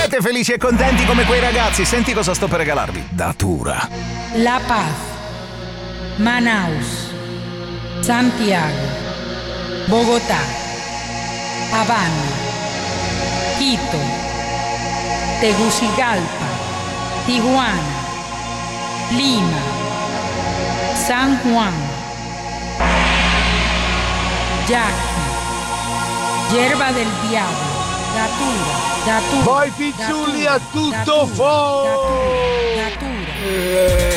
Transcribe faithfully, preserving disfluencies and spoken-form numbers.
Siete felici e contenti come quei ragazzi? Senti cosa sto per regalarvi. Datura. La Paz, Manaus, Santiago, Bogotà, Habana, Quito, Tegucigalpa, Tijuana, Lima, San Juan, Yaqui, Yerba del Diablo, Datura, Datura. Poi Pizzulli a tutto fuoco! Datura, Datura, Datura.